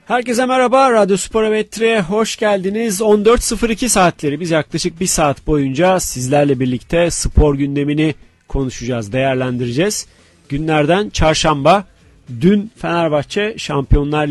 Herkese merhaba, Radyo Spor Evettri'ye hoş geldiniz. 14.02 saatleri, biz yaklaşık bir saat boyunca sizlerle birlikte spor gündemini konuşacağız, değerlendireceğiz. Günlerden çarşamba, dün Fenerbahçe Şampiyonlar